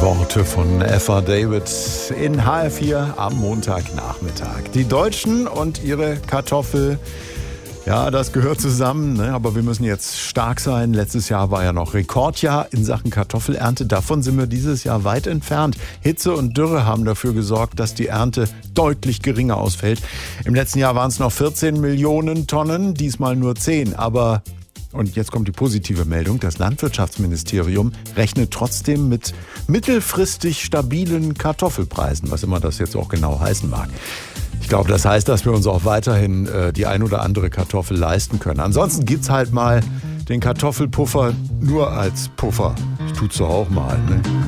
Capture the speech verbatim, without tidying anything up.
Worte von Eva David in H R vier am Montagnachmittag. Die Deutschen und ihre Kartoffel, ja, das gehört zusammen, ne? Aber wir müssen jetzt stark sein. Letztes Jahr war ja noch Rekordjahr in Sachen Kartoffelernte. Davon sind wir dieses Jahr weit entfernt. Hitze und Dürre haben dafür gesorgt, dass die Ernte deutlich geringer ausfällt. Im letzten Jahr waren es noch vierzehn Millionen Tonnen, diesmal nur zehn. Aber und jetzt kommt die positive Meldung. Das Landwirtschaftsministerium rechnet trotzdem mit mittelfristig stabilen Kartoffelpreisen, was immer das jetzt auch genau heißen mag. Ich glaube, das heißt, dass wir uns auch weiterhin äh, die ein oder andere Kartoffel leisten können. Ansonsten gibt's halt mal den Kartoffelpuffer nur als Puffer. Das tut's doch auch mal, ne?